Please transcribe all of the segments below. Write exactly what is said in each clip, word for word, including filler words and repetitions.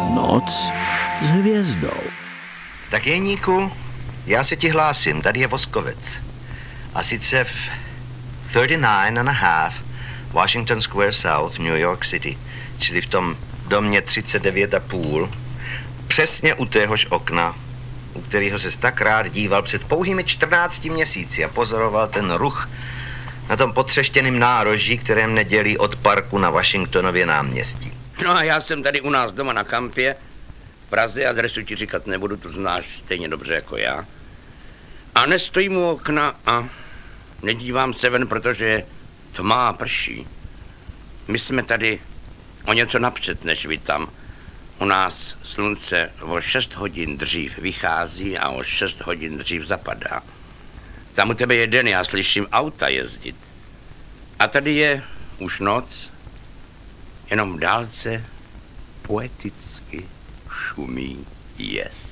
Noc s hvězdou. Tak Jeníku, já se ti hlásím, tady je Voskovec. A sice v třicet devět and a half Washington Square South, New York City, čili v tom domě třicet devět a půl, přesně u téhož okna, u kterého se tak rád díval před pouhými čtrnácti měsíci a pozoroval ten ruch na tom potřeštěném nároží, které mne dělí od parku na Washingtonově náměstí. No a já jsem tady u nás doma na kampě v Praze, adresu ti říkat nebudu, tu znáš stejně dobře jako já. A nestojím u okna a nedívám se ven, protože je tmá, prší. My jsme tady o něco napřed, než vy tam. U nás slunce o šest hodin dřív vychází a o šest hodin dřív zapadá. Tam u tebe je den, já slyším auta jezdit. A tady je už noc, jenom v dálce poeticky šumí jes.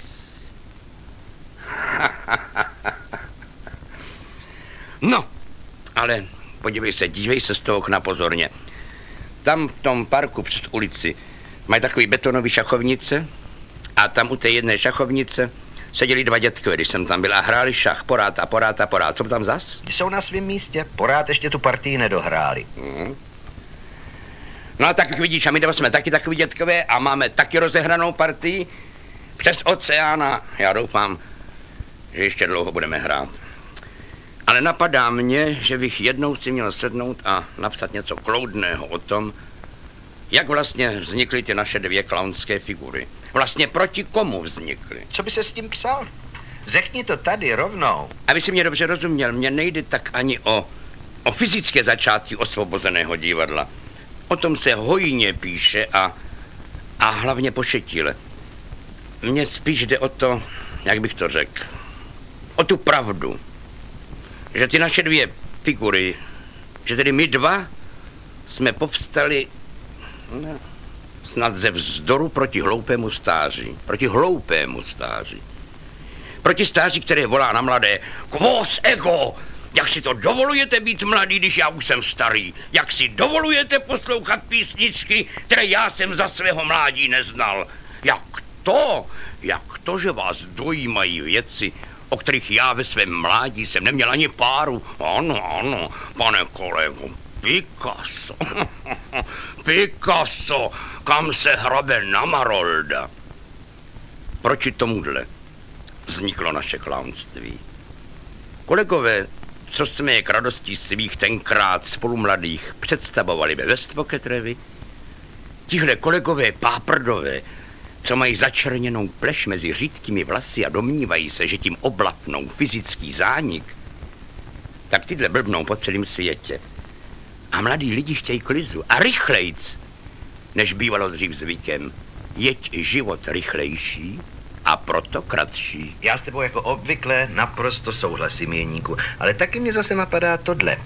No, ale podívej se, dívej se z toho okna pozorně. Tam v tom parku přes ulici mají takový betonový šachovnice a tam u té jedné šachovnice seděli dva dětkové, když jsem tam byl a hráli šach porád a porád a porád. Co tam zas? Ty jsou na svém místě, porád ještě tu partii nedohráli. Mm. No a tak vidíš, a my dva jsme taky takový dětkové a máme taky rozehranou partii přes oceán a já doufám, že ještě dlouho budeme hrát. Ale napadá mě, že bych jednou si měl sednout a napsat něco kloudného o tom, jak vlastně vznikly ty naše dvě klaunské figury. Vlastně proti komu vznikly. Co by se s tím psal? Řekni to tady rovnou. Aby si mě dobře rozuměl, mně nejde tak ani o, o fyzické začátky Osvobozeného divadla. O tom se hojně píše a, a hlavně pošetile. Mně spíš jde o to, jak bych to řekl, o tu pravdu. Že ty naše dvě figury, že tedy my dva jsme povstali no, snad ze vzdoru proti hloupému stáří. Proti hloupému stáří. Proti stáří, které volá na mladé: Quos ego! Jak si to dovolujete být mladý, když já už jsem starý? Jak si dovolujete poslouchat písničky, které já jsem za svého mládí neznal? Jak to? Jak to, že vás dojímají věci, o kterých já ve svém mládí jsem neměl ani páru? Ano, ano, pane kolego, Picasso. Picasso, kam se hrabe na Marolda. Proti tomuhle vzniklo naše klaunství. Kolegové, co jsme je k radostí svých tenkrát spolumladých představovali ve Westpocketrovi, tihle kolegové páprdové, co mají začerněnou pleš mezi řídkými vlasy a domnívají se, že tím oblapnou fyzický zánik, tak tyhle blbnou po celém světě. A mladí lidi chtějí klizu. A rychlejc, než bývalo dřív zvykem. Jeď život rychlejší a proto kratší. Já s tebou jako obvykle naprosto souhlasím, Jeníku, ale taky mě zase napadá tohle.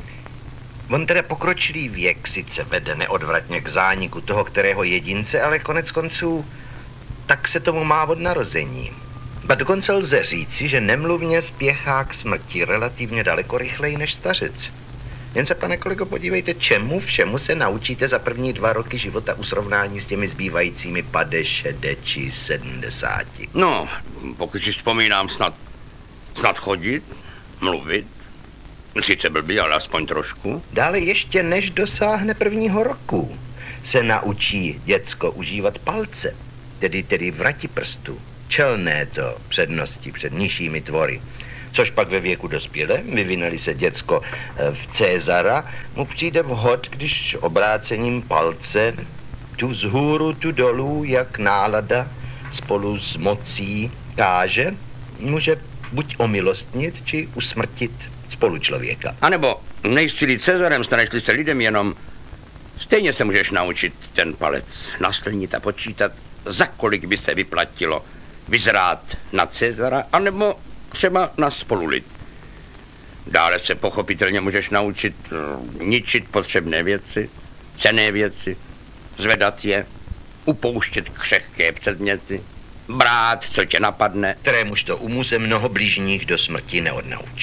On teda pokročilý věk sice vede neodvratně k zániku toho kterého jedince, ale konec konců tak se tomu má od narození. Ba dokonce lze říci, že nemluvně spěchá k smrti relativně daleko rychleji než stařec. Jen se, pane kolego, podívejte, čemu všemu se naučíte za první dva roky života u srovnání s těmi zbývajícími padešede či sedmdesáti. No, pokud si vzpomínám, snad, snad chodit, mluvit, sice blbý, ale aspoň trošku. Dále ještě než dosáhne prvního roku, se naučí děcko užívat palce, tedy, tedy vrati prstu, čelné to přednosti před nižšími tvory. Což pak ve věku dospělé, vyvinuli se děcko v Cezara, mu přijde vhod, když obrácením palce tu vzhůru, tu dolů, jak nálada spolu s mocí káže, může buď omilostnit, či usmrtit spolučlověka. A nebo nejsi-li Cezarem, staneš-li se lidem jenom, stejně se můžeš naučit ten palec naslnit a počítat, za kolik by se vyplatilo vyzrát na Cezara, anebo třeba na spolulid. Dále se pochopitelně můžeš naučit ničit potřebné věci, cenné věci, zvedat je, upouštět křehké předměty, brát, co tě napadne. Kterémuž to umu se mnoho bližních do smrti neodnaučí.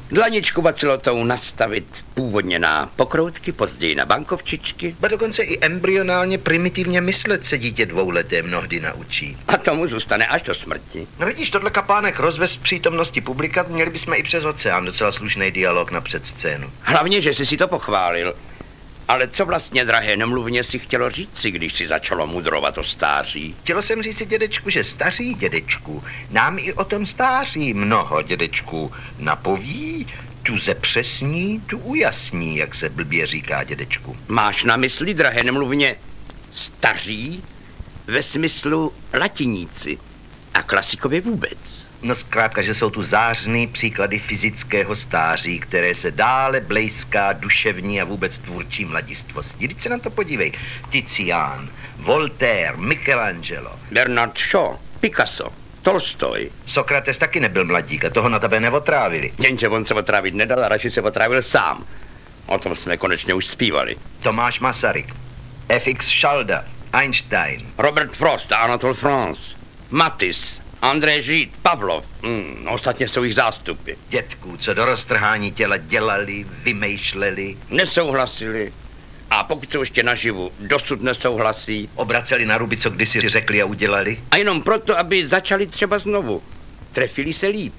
Dlaničku vacilotou nastavit původně na pokroutky, později na bankovčičky. Ba dokonce i embryonálně primitivně myslet se dítě dvouleté mnohdy naučí. A tomu zůstane až do smrti. No vidíš, tohle kapánek rozvést v přítomnosti publika, měli bychom i přes oceán docela slušný dialog na předscénu. Hlavně, že jsi si to pochválil. Ale co vlastně, drahé, nemluvně si chtělo říci, když si začalo mudrovat o stáří? Chtělo jsem říci, dědečku, že staří dědečku nám i o tom stáří mnoho, dědečku, napoví, tu zepřesní, tu ujasní, jak se blbě říká, dědečku. Máš na mysli, drahé, nemluvně staří ve smyslu latiníci a klasikově vůbec? No zkrátka, že jsou tu zářný příklady fyzického stáří, které se dále blejská duševní a vůbec tvůrčí mladistvosti. Vždyť se na to podívej. Tizian, Voltaire, Michelangelo. Bernard Shaw, Picasso, Tolstoj. Sokrates taky nebyl mladík a toho na tebe neotrávili. Jenže on se otrávit nedal a radši se otrávil sám. O tom jsme konečně už zpívali. Tomáš Masaryk, F X Šalda, Einstein. Robert Frost a Anatole France, Matisse, André Žid, Pavlov, mm, ostatně jsou jich zástupy. Dětků, co do roztrhání těla dělali, vymýšleli. Nesouhlasili. A pokud jsou ještě naživu, dosud nesouhlasí. Obraceli na ruby, co kdysi řekli a udělali. A jenom proto, aby začali třeba znovu. Trefili se líp.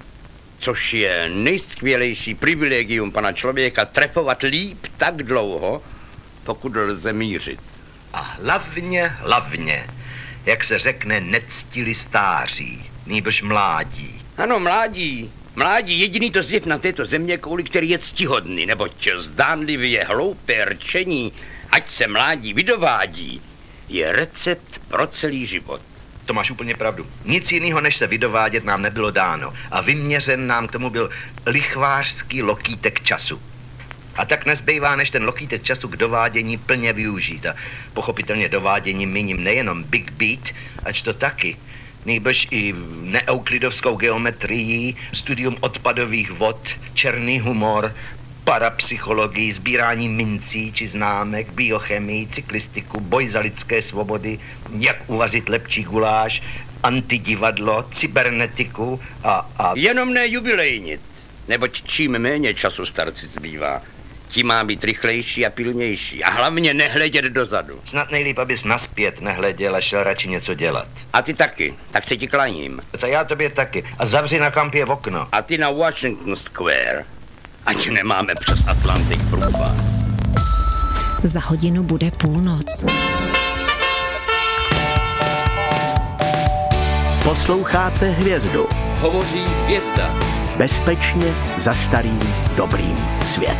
Což je nejskvělejší privilegium pana člověka, trefovat líp tak dlouho, pokud lze mířit. A hlavně, hlavně, jak se řekne, nectili stáří, nýbrž mládí. Ano, mládí. Mládí jediný to zjev na této země kouli, který je ctihodný, neboť zdánlivě hloupé rčení, ať se mládí vydovádí, je recept pro celý život. To máš úplně pravdu. Nic jiného, než se vydovádět, nám nebylo dáno. A vyměřen nám k tomu byl lichvářský lokýtek času. A tak nezbývá, než ten lokýtek času k dovádění plně využít. A pochopitelně dováděním míním nejenom Big Beat, ač to taky, nýbrž i neeuklidovskou geometrii, studium odpadových vod, černý humor, parapsychologii, sbírání mincí či známek, biochemii, cyklistiku, boj za lidské svobody, jak uvařit lepší guláš, antidivadlo, cybernetiku a... a... Jenom ne jubilejnit, neboť čím méně času starci zbývá, tím má být rychlejší a pilnější a hlavně nehledět dozadu. Snad nejlíp, abys naspět nehleděl a šel radši něco dělat. A ty taky, tak se ti klaním. A já tobě taky. A zavři na kampě v okno. A ty na Washington Square, ať nemáme přes Atlantik průpad. Za hodinu bude půlnoc. Posloucháte Hvězdu. Hovoří hvězda. Bezpečně za starým dobrým světem.